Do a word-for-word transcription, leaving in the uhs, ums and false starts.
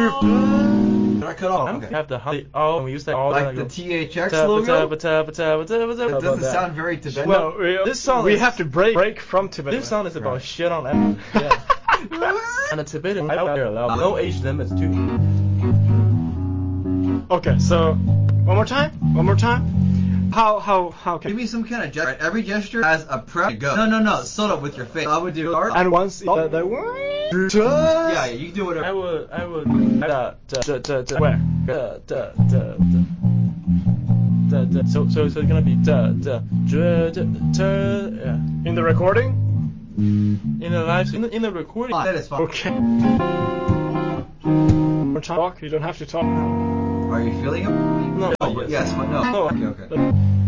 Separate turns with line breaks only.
Did I cut off?
I'm
Okay.
have the the oh we use that all
Like the T H X logo? It doesn't sound very Tibetan.
Well, we,
This song
we
is-
have to break break from Tibet.
This song is about
Right.
shit on that. Yeah. And the Tibetan, I don't allow no age limits too.
Okay, so one more time. One more time. How how how can?
Give me some kind of gesture. Right, every gesture has a prep to go. No, no, no. Slow up with your face. I would do hard.
And once the the
Yeah, yeah, you can do
I
whatever.
would I would da da da da da
where?
da da da da da. So so so it's gonna be da da da da da. Yeah.
In the recording?
In the live in the, in the recording.
That is fine.
Okay. One more time. Talk. You don't have to talk now.
Are you feeling him?
No.
Oh, yes, but no.
No.
Okay, okay.